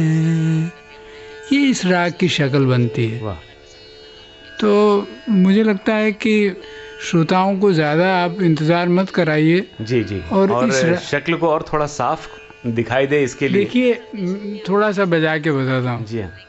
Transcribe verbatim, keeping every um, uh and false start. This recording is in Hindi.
ये इस राग की शक्ल बनती है। वाह। तो मुझे लगता है कि श्रोताओं को ज़्यादा आप इंतज़ार मत कराइए। जी जी। और, और इस शक्ल को और थोड़ा साफ दिखाई दे इसके लिए देखिए थोड़ा सा बजा के बताता हूँ। जी हाँ।